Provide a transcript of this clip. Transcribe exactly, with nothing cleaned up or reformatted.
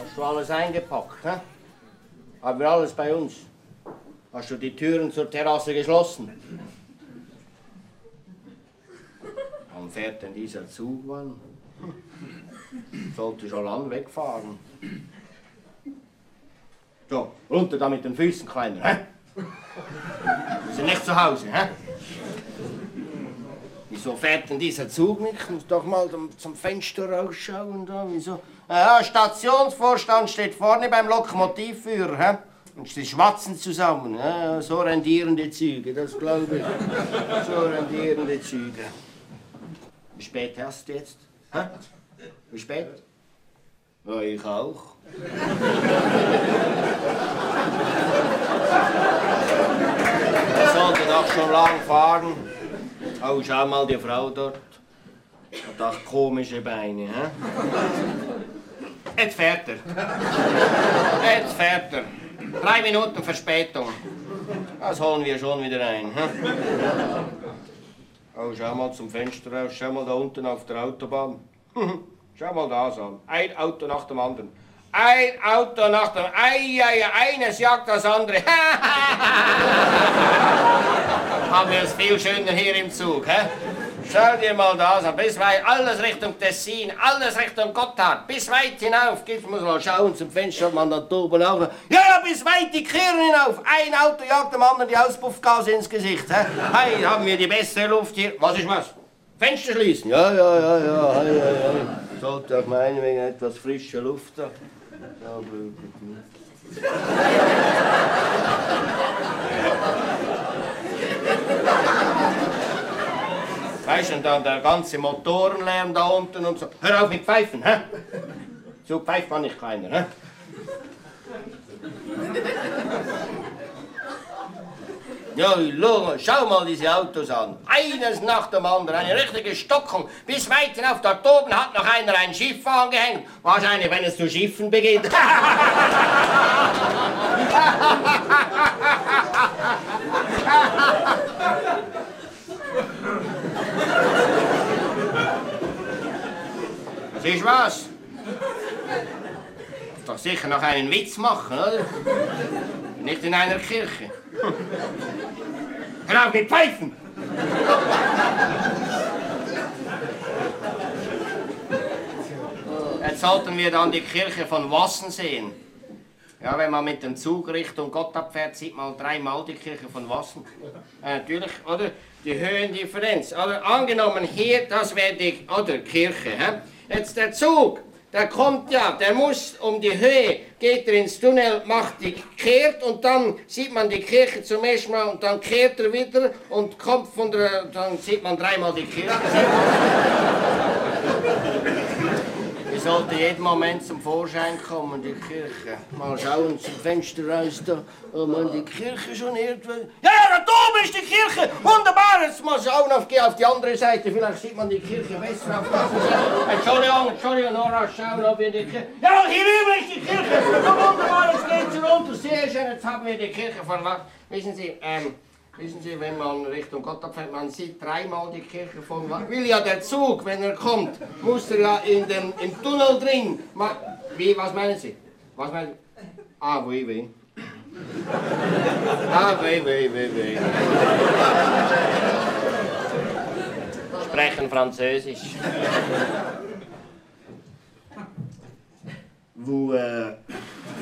Hast du alles eingepackt, hä? Haben wir alles bei uns? Hast du die Türen zur Terrasse geschlossen? Wann fährt denn dieser Zug, wann? Sollte schon lang wegfahren. So, runter da mit den Füßen, Kleiner, hä? Wir sind nicht zu Hause, hä? Wieso fährt denn dieser Zug nicht? Ich muss doch mal zum Fenster rausschauen da. Wieso? Ja, Stationsvorstand steht vorne beim Lokomotivführer, hä? Und sie schwatzen zusammen. Ja, so rendieren die Züge, das glaube ich. So rendieren die Züge. Wie spät hast du jetzt? Hä? Wie spät? Ja, ich auch. Er sollte doch schon lang fahren. Oh, schau mal die Frau dort. Hat auch komische Beine, hä? Jetzt fährt er. Jetzt fährt er. Drei Minuten Verspätung. Das holen wir schon wieder ein, hä? Oh, schau mal zum Fenster raus. Schau mal da unten auf der Autobahn. Schau mal da an. Ein Auto nach dem anderen. Ein Auto nach dem anderen. Ei, ei, eines jagt das andere. Haben wir es viel schöner hier im Zug, hä? Schau dir mal das an. Bis weit, alles Richtung Tessin, alles Richtung Gotthard. Bis weit hinauf. Gib muss mal schauen zum Fenster, man da oben auch. Ja, ja, bis weit die Kirchen hinauf. Ein Auto jagt dem anderen die Auspuffgase ins Gesicht, hä? Hey, haben wir die beste Luft hier. Was ist was? Fenster schließen? Ja, ja, ja, ja, ja, ja, ja. Sollte auch meinen wegen etwas frischer Luft da. Ja, blöd. Weißt du, und dann der ganze Motorenlärm da unten und so. Hör auf mit Pfeifen, hä? So pfeift man nicht keiner, hä? Ja, schau mal diese Autos an. Eines nach dem anderen, eine richtige Stockung. Bis weit hinauf, dort oben hat noch einer ein Schiff angehängt. Wahrscheinlich, wenn es zu schiffen beginnt. Das ist was. Doch sicher noch einen Witz machen, oder? Nicht in einer Kirche. Hör auf mit Pfeifen! Jetzt sollten wir dann die Kirche von Wassen sehen. Ja, wenn man mit dem Zug Richtung Gotthard fährt, sieht man dreimal die Kirche von Wassen. Äh, natürlich, oder? Die Höhendifferenz. Oder angenommen hier, das wäre die oder, Kirche. Hä? Jetzt der Zug. Der kommt ja, der muss um die Höhe, geht er ins Tunnel, macht die, kehrt und dann sieht man die Kirche zum ersten Mal und dann kehrt er wieder und kommt von der, dann sieht man dreimal die Kirche. Die sollte jeden Moment zum Vorschein kommen, die Kirche. Mal schauen zum Fenster raus da, ob man die Kirche schon irgendwo... Ja, ja, da oben ist die Kirche! Wunderbar! Jetzt mal schauen, auf, geh auf die andere Seite, vielleicht sieht man die Kirche besser auf der Seite. Entschuldigung, Entschuldigung, Nora, schauen, ob wir die Kirche... Ja, hier rüber ist die Kirche! So wunderbar, jetzt geht's runter, sehr schön, jetzt haben wir die Kirche von... Wissen Sie, ähm... Wissen Sie, wenn man Richtung Gotthard fährt, man sieht dreimal die Kirche von... Will ja der Zug, wenn er kommt, muss er ja in den, im Tunnel drin. Ma, wie, was meinen Sie? Was meinen Sie? Ah, oui, oui. Ah, oui, oui, oui, oui. Sprechen Französisch. Vous, euh...